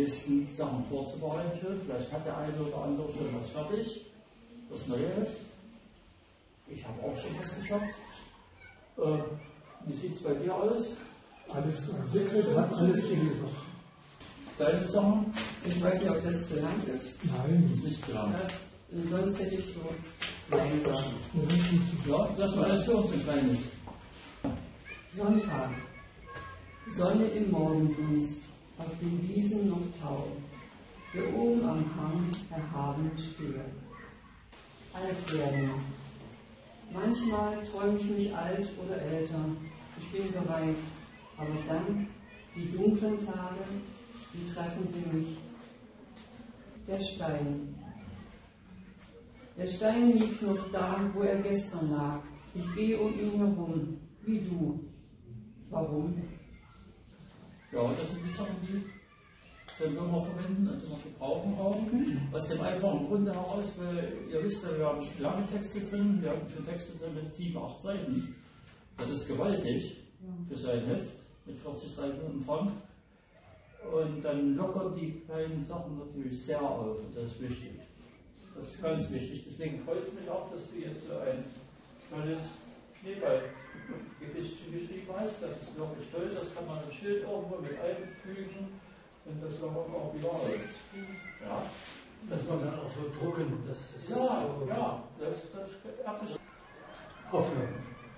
nächsten Sachen vorzubereiten schon. Vielleicht hat der eine oder andere schon was fertig. Das neue Heft. Ich habe auch schon was geschafft. Wie sieht es bei dir aus? Alles Sekret hat alles geliefert. Deine Sachen? Ich weiß nicht, ob das zu lang ist. Nein. Ist nicht klar. Sonst hätte ich so kleine Sachen. Ja, lass mal alles hören, so ein kleines. Sonntag. Sonne im Morgendunst, auf den Wiesen noch Tau. Wir oben am Hang erhaben stehe. Alt werden. Manchmal träume ich mich alt oder älter. Ich bin bereit. Aber dann, die dunklen Tage, wie treffen sie mich? Der Stein. Der Stein liegt noch da, wo er gestern lag. Ich gehe um ihn herum, wie du. Warum? Ja, das sind die Sachen, die können wir mal verwenden, also wir gebrauchen auch. Aus dem einfachen Grunde heraus, weil ihr wisst ja, wir haben lange Texte drin, wir haben schon Texte drin mit 7, 8 Seiten. Das ist gewaltig für sein Heft mit 40 Seiten Umfang. Und dann lockert die kleinen Sachen natürlich sehr auf und das ist wichtig. Das ist ganz wichtig. Deswegen freut es mich auch, dass du jetzt so ein tolles Schneeball-Gedichtchen geschrieben hast. Das ist wirklich toll. Das kann man im Schild irgendwo mit einfügen und das lockert auch wieder auf. Ja. Das man dann auch so drucken. Das ist Ja, so ja, das Hoffnung.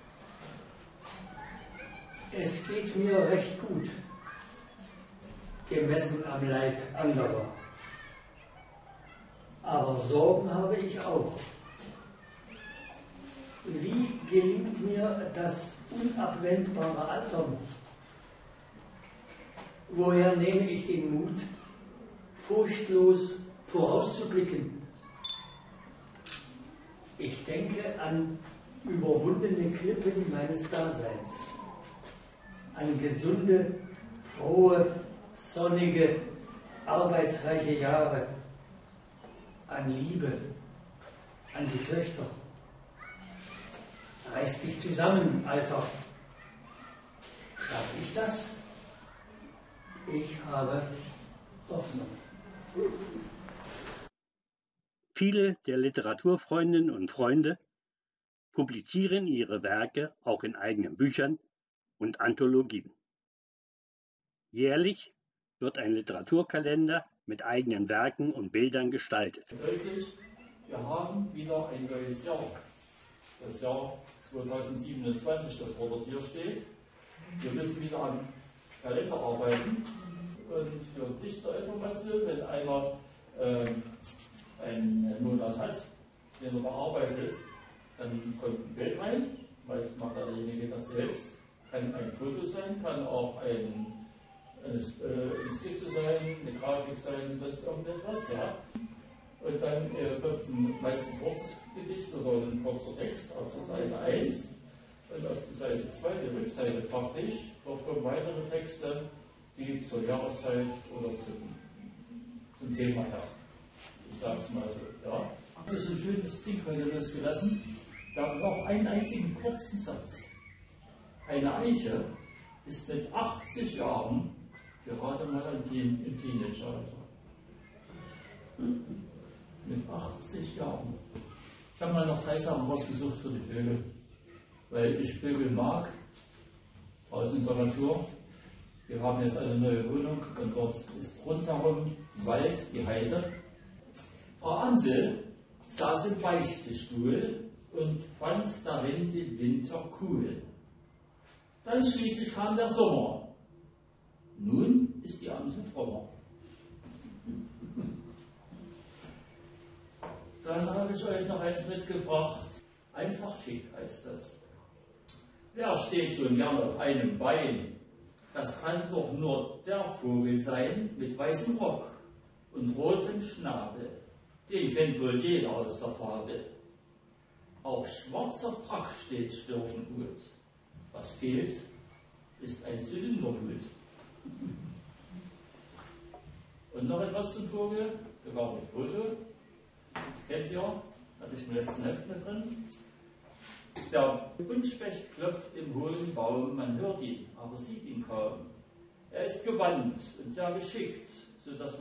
Es geht mir recht gut, gemessen am Leid anderer. Aber Sorgen habe ich auch. Wie gelingt mir das unabwendbare Altern? Woher nehme ich den Mut, furchtlos vorauszublicken? Ich denke an überwundene Klippen meines Daseins, an gesunde, frohe, sonnige, arbeitsreiche Jahre, an Liebe, an die Töchter. Reiß dich zusammen, Alter. Schaffe ich das? Ich habe Hoffnung. Viele der Literaturfreundinnen und Freunde publizieren ihre Werke auch in eigenen Büchern und Anthologien. Jährlich wird ein Literaturkalender mit eigenen Werken und Bildern gestaltet. Deutlich, wir haben wieder ein neues Jahr. Das Jahr 2027, das vor der Tür steht. Wir müssen wieder am Kalender arbeiten. Und für dich zur Information, wenn einer einen Monat hat, den er bearbeitet, dann kommt ein Bild rein. Meist macht derjenige das selbst. Kann ein Foto sein, kann auch eine Skizze sein, eine Grafik sein, sonst irgendetwas. Ja. Und dann kommt meist ein kurzes Gedicht oder ein kurzer Text auf der Seite 1 und auf die Seite 2, die Rückseite praktisch. Dort kommen weitere Texte, die zur Jahreszeit oder zum Thema passen. Ich sage es mal so. Ja. Das ist ein schönes Ding heute losgelassen. Da braucht einen einzigen kurzen Satz. Eine Eiche ist mit 80 Jahren gerade mal im Teenageralter. Mit 80 Jahren. Ich habe mal noch 3 Sachen rausgesucht für die Vögel. Weil ich Vögel mag, draußen in der Natur. Wir haben jetzt eine neue Wohnung und dort ist rundherum Wald, die Heide. Frau Amsel saß im Beichtstuhl und fand darin den Winter cool. Dann schließlich kam der Sommer. Nun ist die Amsel frommer. Dann habe ich euch noch eins mitgebracht. Einfach schick heißt das. Wer steht schon gerne auf einem Bein? Das kann doch nur der Vogel sein mit weißem Rock und rotem Schnabel. Den kennt wohl jeder aus der Fabel. Auch schwarzer Frack steht Störchen gut. Was fehlt, ist ein Zylinderhut. Und noch etwas zum Vogel, sogar mit Foto. Das kennt ihr, hatte ich im letzten Heft mit drin. Der Buntspecht klopft im hohen Baum, man hört ihn, aber sieht ihn kaum. Er ist gewandt und sehr geschickt, sodass